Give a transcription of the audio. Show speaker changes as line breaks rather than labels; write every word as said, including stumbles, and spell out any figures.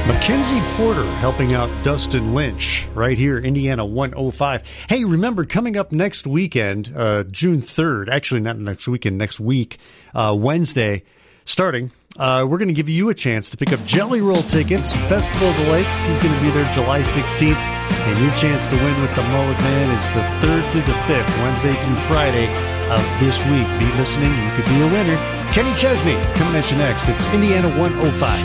Mackenzie Porter helping out Dustin Lynch right here, Indiana one oh five. Hey, remember, coming up next weekend, uh, June third, actually not next weekend, next week, uh, Wednesday, starting, uh, we're going to give you a chance to pick up Jelly Roll tickets, Festival of the Lakes. He's going to be there July sixteenth, and your chance to win with the Mullet Man is the third through the fifth, Wednesday through Friday of this week. Be listening, you could be a winner. Kenny Chesney coming at you next. It's Indiana one oh five.